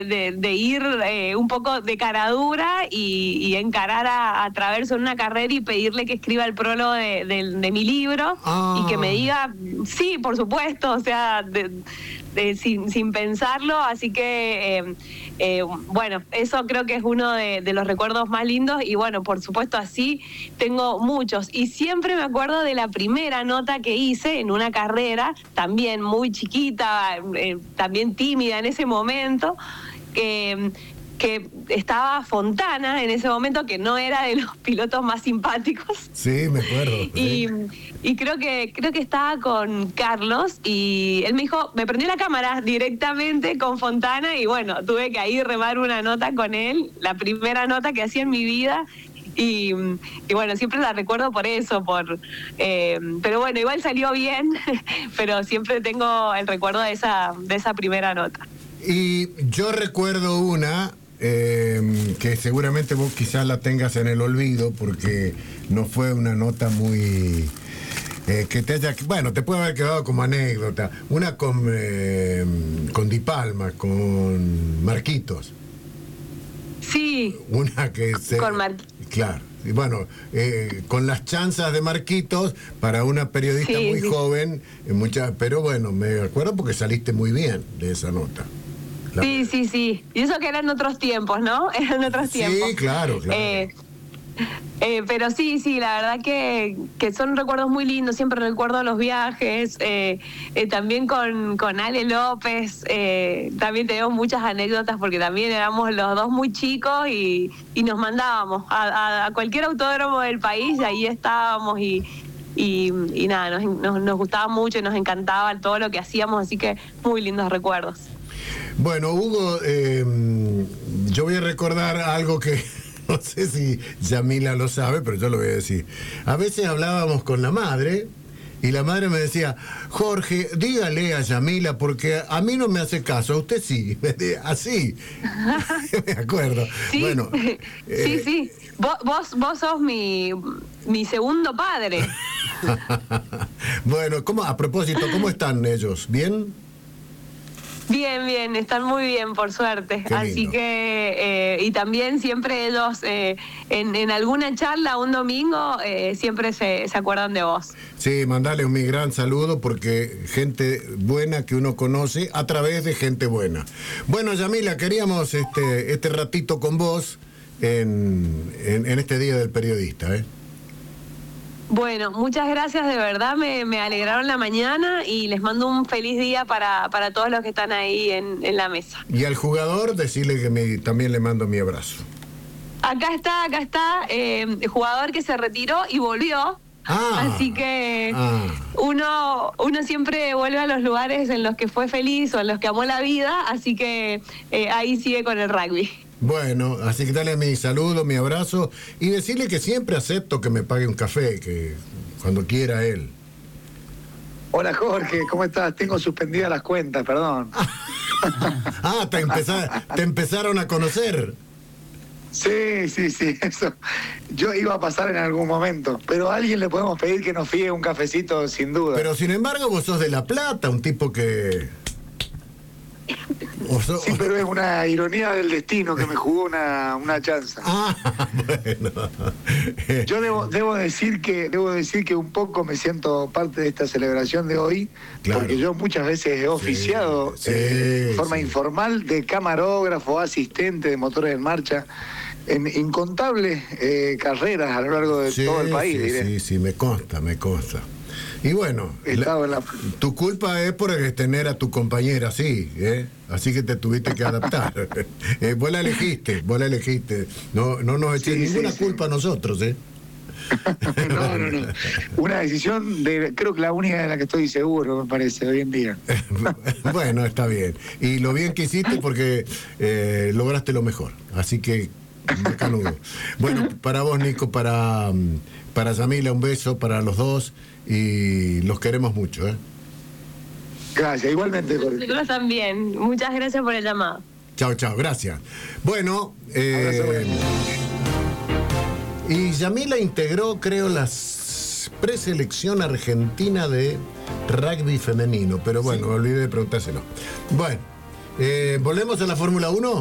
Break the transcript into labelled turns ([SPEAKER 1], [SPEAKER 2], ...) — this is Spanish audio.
[SPEAKER 1] de ir un poco de cara dura y encarar a Traverso en una carrera y pedirle que escriba el prólogo de mi libro y que me diga, sí, por supuesto, o sea, sin pensarlo, así que bueno, eso creo que es uno de los recuerdos más lindos y bueno, por supuesto así tengo muchos y siempre me acuerdo de la primera nota que hice en una carrera, también muy chiquita, también tímida en ese momento, que estaba Fontana en ese momento, que no era de los pilotos más simpáticos.
[SPEAKER 2] Sí, me acuerdo.
[SPEAKER 1] Y creo que estaba con Carlos y él me dijo, me prendió la cámara directamente con Fontana y bueno, tuve que ahí remar una nota con él, la primera nota que hacía en mi vida. Y bueno, siempre la recuerdo por eso, pero bueno, igual salió bien, pero siempre tengo el recuerdo de esa primera nota.
[SPEAKER 2] Y yo recuerdo una que seguramente vos quizás la tengas en el olvido porque no fue una nota muy... que te haya... Bueno, te puede haber quedado como anécdota. Una con Di Palma, con Marquitos.
[SPEAKER 1] Sí.
[SPEAKER 2] Una que se...
[SPEAKER 1] Con Marquitos.
[SPEAKER 2] Claro. Y bueno, con las chanzas de Marquitos para una periodista muy joven, pero bueno, me acuerdo porque saliste muy bien de esa nota.
[SPEAKER 1] Sí. Y eso que eran otros tiempos, ¿no? Eran otros tiempos.
[SPEAKER 2] Sí, claro.
[SPEAKER 1] Pero sí, la verdad que son recuerdos muy lindos, siempre recuerdo los viajes, también con Ale López, también tenemos muchas anécdotas porque también éramos los dos muy chicos y nos mandábamos a cualquier autódromo del país, y ahí estábamos y nada, nos gustaba mucho y nos encantaba todo lo que hacíamos, así que muy lindos recuerdos.
[SPEAKER 2] Bueno, Hugo, yo voy a recordar algo que no sé si Yamila lo sabe, pero yo lo voy a decir. A veces hablábamos con la madre y la madre me decía, Jorge, dígale a Yamila porque a mí no me hace caso, a usted sí. Así. Me acuerdo.
[SPEAKER 1] Sí,
[SPEAKER 2] bueno,
[SPEAKER 1] sí. Vos sos mi segundo padre.
[SPEAKER 2] Bueno, a propósito, ¿cómo están ellos? ¿Bien?
[SPEAKER 1] Bien, están muy bien, por suerte. Así que, y también siempre ellos, en alguna charla un domingo, siempre se acuerdan de vos.
[SPEAKER 2] Sí, mandale un mi gran saludo porque gente buena que uno conoce a través de gente buena. Bueno, Yamila, queríamos este ratito con vos en este Día del Periodista, ¿eh?
[SPEAKER 1] Bueno, muchas gracias, de verdad me alegraron la mañana y les mando un feliz día para todos los que están ahí en la mesa.
[SPEAKER 2] Y al jugador decirle que también le mando mi abrazo.
[SPEAKER 1] Acá está, el jugador que se retiró y volvió. Así que uno siempre vuelve a los lugares en los que fue feliz o en los que amó la vida, así que ahí sigue con el rugby.
[SPEAKER 2] Bueno, así que dale mi saludo, mi abrazo y decirle que siempre acepto que me pague un café, que cuando quiera él.
[SPEAKER 3] Hola Jorge, ¿cómo estás? Tengo suspendidas las cuentas, perdón.
[SPEAKER 2] Te empezaron a conocer.
[SPEAKER 3] Sí, eso. Yo iba a pasar en algún momento, pero a alguien le podemos pedir que nos fíe un cafecito sin duda.
[SPEAKER 2] Pero sin embargo vos sos de La Plata, un tipo que...
[SPEAKER 3] Sí, pero es una ironía del destino que me jugó una chanza.
[SPEAKER 2] Bueno.
[SPEAKER 3] Yo debo decir que un poco me siento parte de esta celebración de hoy, claro, porque yo muchas veces he oficiado de forma informal de camarógrafo, asistente de motores en marcha, en incontables carreras a lo largo de todo el país, diré.
[SPEAKER 2] Sí, me consta. Y bueno, tu culpa es por tener a tu compañera así, así que te tuviste que adaptar. Vos la elegiste. No nos eché ninguna culpa a nosotros,
[SPEAKER 3] No. Una decisión creo que la única de la que estoy seguro, me parece, hoy en día.
[SPEAKER 2] Bueno, está bien. Y lo bien que hiciste porque lograste lo mejor. Así que, canudo. Bueno, para vos, Nico, para Yamila, un beso para los dos. Y los queremos mucho,
[SPEAKER 3] Gracias, igualmente.
[SPEAKER 1] Nosotros también. Muchas gracias por el llamado.
[SPEAKER 2] Chao, gracias. Bueno, y Yamila integró, creo, la preselección argentina de rugby femenino, pero bueno, me olvidé de preguntárselo. Bueno, ¿Volvemos a la Fórmula 1?